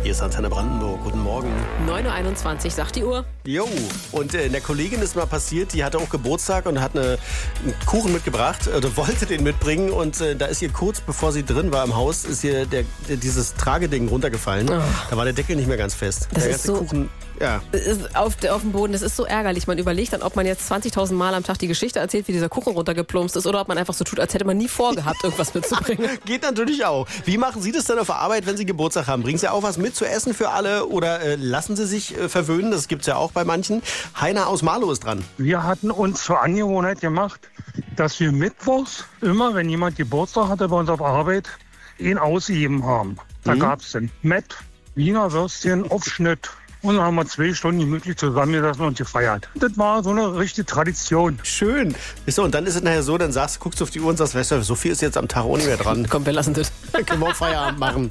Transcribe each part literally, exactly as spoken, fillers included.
Hier ist Antenne Brandenburg. Guten Morgen. neun Uhr einundzwanzig, sagt die Uhr. Jo, und äh, der Kollegin ist mal passiert, die hatte auch Geburtstag und hat eine, einen Kuchen mitgebracht oder wollte den mitbringen. Und äh, da ist ihr kurz bevor sie drin war im Haus, ist ihr der, der, dieses Trageding runtergefallen. Oh. Da war der Deckel nicht mehr ganz fest. Das der ist ganze so Kuchen, ja. Ist auf, auf dem Boden, das ist so ärgerlich. Man überlegt dann, ob man jetzt zwanzigtausend Mal am Tag die Geschichte erzählt, wie dieser Kuchen runtergeplumpst ist, oder ob man einfach so tut, als hätte man nie vorgehabt, irgendwas mitzubringen. Geht natürlich auch. Wie machen Sie das denn auf der Arbeit, wenn Sie Geburtstag haben? Bringen Sie auch was mit zu essen für alle oder äh, lassen Sie sich äh, verwöhnen? Das gibt's ja auch bei manchen. Heiner aus Marlow ist dran. Wir hatten uns zur Angewohnheit gemacht, dass wir mittwochs immer, wenn jemand Geburtstag hatte bei uns auf Arbeit, ihn ausgegeben haben. Da mhm. gab es dann Mett, Wiener Würstchen, Aufschnitt. Und dann haben wir zwei Stunden gemütlich zusammengesessen und gefeiert. Das war so eine richtige Tradition. Schön. So, und dann ist es nachher so, dann sagst, guckst du auf die Uhr und sagst, weißt du, so viel ist jetzt am Tag auch nicht mehr dran. Komm, wir lassen das. Dann können wir auch Feierabend machen.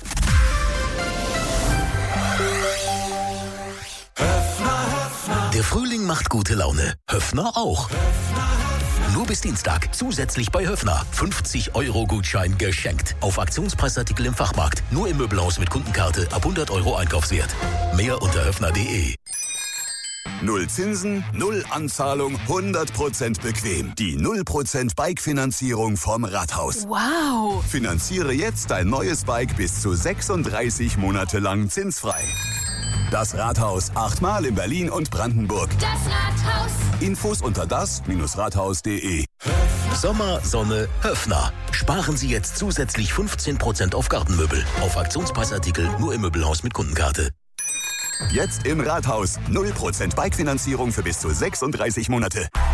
Der Frühling macht gute Laune. Höffner auch. Nur bis Dienstag. Zusätzlich bei Höffner. fünfzig Euro Gutschein geschenkt. Auf Aktionspreisartikel im Fachmarkt. Nur im Möbelhaus mit Kundenkarte ab hundert Euro Einkaufswert. Mehr unter höffner punkt de. Null Zinsen, null Anzahlung, hundert Prozent bequem. Die null Prozent Bike-Finanzierung vom Rathaus. Wow! Finanziere jetzt dein neues Bike bis zu sechsunddreißig Monate lang zinsfrei. Das Rathaus, achtmal in Berlin und Brandenburg. Das Rathaus. Infos unter das Rathaus punkt de. Sommer, Sonne, Höffner. Sparen Sie jetzt zusätzlich fünfzehn Prozent auf Gartenmöbel. Auf Aktionspreisartikel nur im Möbelhaus mit Kundenkarte. Jetzt im Rathaus. null Prozent Bike-Finanzierung für bis zu sechsunddreißig Monate.